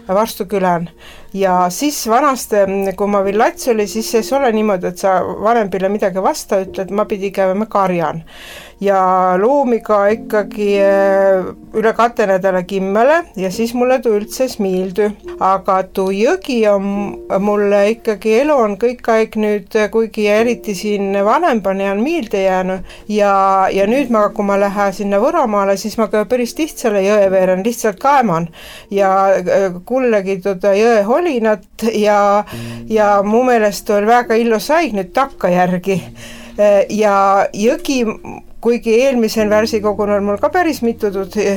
varstu kylän. Ja siis vanasti, kui ma veel lats oli, siis ei ole niimoodi, et sa vanempile midagi vasta ütled, ma pidi käima karjan. Ja loomiga ikkagi üle 2 nädala kimmele ja siis mulle tuu üldse smiildy. Aga tuu jõgi on mulle ikkagi, elu on kõik aeg nüüd, kuigi eriti siin vanempani on miilde jäänud. Ja nüüd kui ma lähen sinna Võromaale, siis ma ka päris lihtsale jõe veeren, lihtsalt kaeman ja kullegi jõe holinat ja mu meelest oli väga ilus aeg nüüd takkajärgi. Ja jõgi, kuigi eelmisel värsikogul on mul ka päris mitu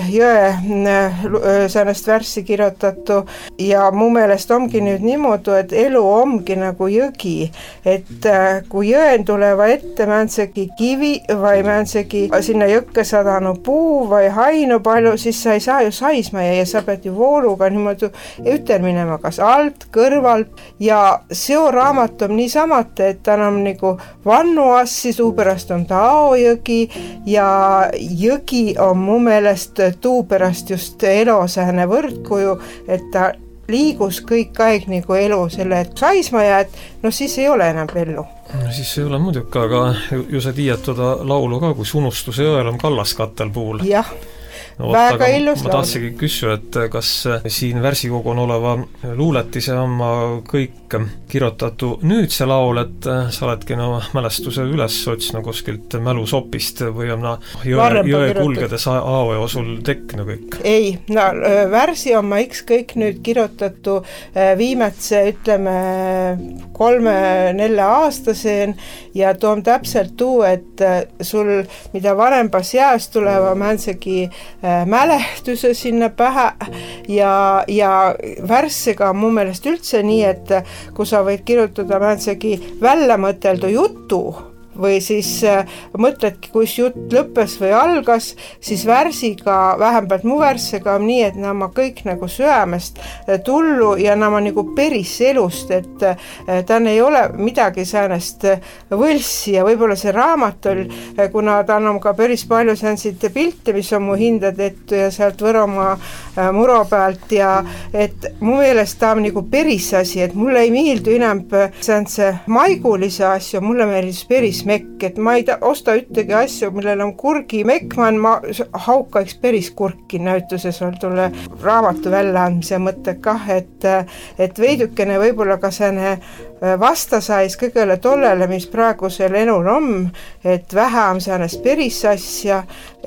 jõe sellest värssi kirjutatu ja mu meelest ongi nüüd niimoodi, et elu ongi nagu jõgi, et kui jõen tuleva ette mänsegi kivi või mänsegi sinna jõkke sadanu puu või hainu palju, siis sa ei saa ju saisma ja sa pead ju vooluga niimoodi ütel minema kas alt, kõrvalt ja seo raamat on niisamat, et ta on nagu vannu assi, suupärast on ta aojõgi ja jõgi on mu meelest tuupärast just elu sääne võrdkuju, et ta liigus kõik aeg nagu elu selle, et saisma jääd, no siis ei ole enam ellu. No siis ei ole muidugi, aga ju sa tiiad toda laulu ka, kus Unustuse jõel on kallaskattel puul. Jah. No, väga ilus ma tahtsigi küsida, et kas siin värsikogu on oleva luuletise on ma kõik kirjutatu nüüd see laul, et sa oledki mälestuse üles otsina kuskilt mälusopist või on jõe kulgedes aoja sul tekna kõik? Ei, värsi on ma kõik nüüd kirjutatu viimetse, ütleme 3-4 aastaseen ja toon täpselt tuu, et sul mida vanempas jääs tuleva mänsegi mälehtuse sinna pähe ja värssiga on mu meelest üldse nii, et kui sa võid kirjutada mänsegi välja mõteldu jutu või siis mõtledki, kus jutt lõppes või algas, siis värsiga, vähemalt mu värssiga on nii, et nämä kõik nagu süämest tullu ja nämä nagu peris elust, et tän ei ole midagi säänest võlssi ja võib-olla see raamat oli, kuna ta on ka päris palju säänsid pilte, mis on mu hinda tehtud ja sealt Võromaa muro pealt ja et mu meelest ta on nagu peris asi, et mulle ei meeldu enam säänse maigulise asju, mulle meeldis peris mekk, et ma ei osta ühtegi asju, millel on kurgi mekk, ma haukaiks päris kurki näituses on tulle raamatu väljaandmise mõtte kah, et veidukene võib-olla ka sääne vastasais kõigele tollele, mis praegusel elul on, et vähe on säänest peris asja,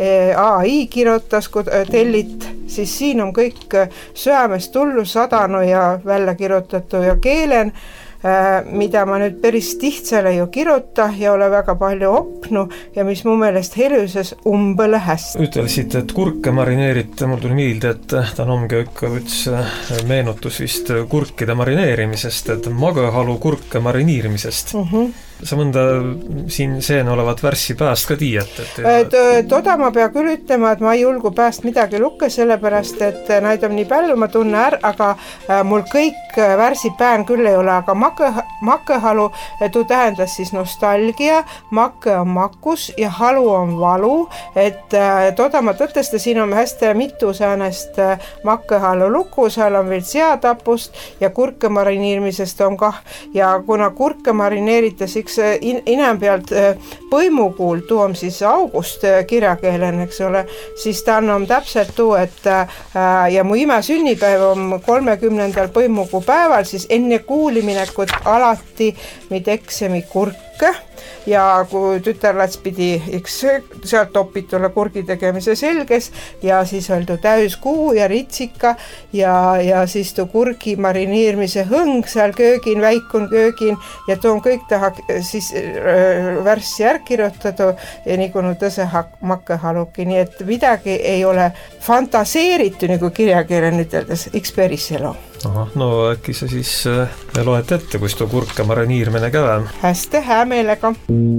AI kirjutas, kui tellit, siis siin on kõik süämest tullu sadanu ja välja kirjutatu ja keelen, mida ma nüüd päris tihtsale ju kirjuta ja ole väga palju opnu ja mis mu meelest helüses umbele hästi. Ütlesid, et kurke marineerite, mul tuli meelde, et ta ongi ikka üks meenutus vist kurkide marineerimisest, et magõhalu kurke marineerimisest. Sa mõnda siin seen olevat värssi pääst ka tiiat? Toda ma pea küll ütlema, et ma ei julgu pääst midagi lukke, sellepärast, et näid on nii palju, ma tunne aga mul kõik värsi pään küll ei ole, aga makkehalu, tuu tähendas siis nostalgia, makke on makus ja halu on valu, et toda ma tõtesta, siin on hästi mitu säänest makkehalu luku, seal on veel seatapust ja kurke marineerimisest on kah ja kuna kurke marineeritas inem pealt põimukuul, tuu on siis august kirjakeelen, eks ole, siis ta on täpselt tuu, et ja mu ime sünnipäev on 30. põimukuu päeval, siis enne kuuliminekut alati mi teksemi kurke ja kui tütarlats pidi sealt opitule kurgi tegemise selges ja siis oli tuu täyskuu ja ritsika ja siis tuu kurgi marineerimise hõng seal köögin, väikun köögin ja tuu on kõik taha siis värssi järg kirjutadu ja nagu tõse makkehaluki, nii et midagi ei ole fantaseeritu nagu kirjakeelen üteldes, üks päris elu. Aha, no äkki sa siis loed ette, kus tuu kurke marineerimine käve? Hästi hää meelega.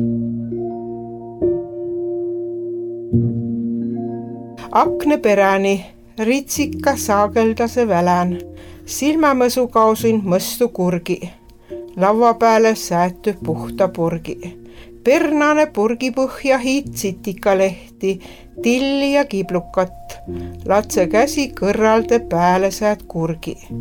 Akneperäni, ritsika saageldase välän, silmämõsukausin mõstu kurgi, laua peale sääty puhta purgi, pernane purgipõhja hiit sitikalehti, tilli ja kiblukat, latse käsi kõrralde pääle säät kurgi.